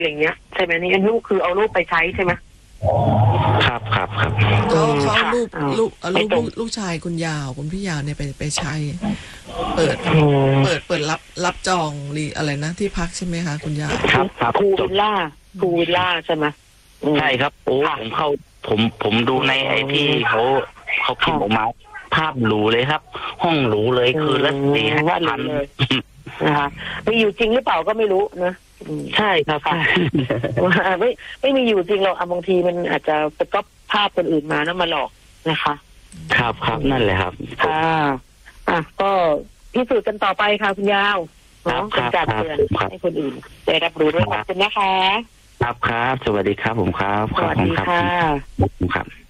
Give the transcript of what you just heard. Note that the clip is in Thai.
อย่างเงี้ยใช่ไหมนี่ลูกคือเอารูปไปใช้ใช่ไหมครับเขาค่ะลูกไม่ตรงลูกชายคุณยาวคุณพี่ยาวเนี่ยไปใช้เปิดรับจองอะไรนะที่พักใช่ไหมคะคุณยาวครับพูวิลล่าใช่ไหมใช่ครับโอ้ผมดูในไอที่เขาพิมพ์ออกมาภาพหรูเลยครับ ห้องหรูเลยคือละ4,000เลยนะคะมีอยู่จริงหรือเปล่าก็ไม่รู้นะใช่ครับไม่มีอยู่จริงหรอกบางทีมันอาจจะไปก๊อปภาพคนอื่นมาแล้วมาหลอกนะคะครับนั่นแหละครับก็พิสูจน์กันต่อไปค่ะคุณยาวเป็นการเตือนให้คนอื่นได้รับรู้ด้วยขอบคุณนะคะครับสวัสดีครับผมครับสวัสดีค่ะครับ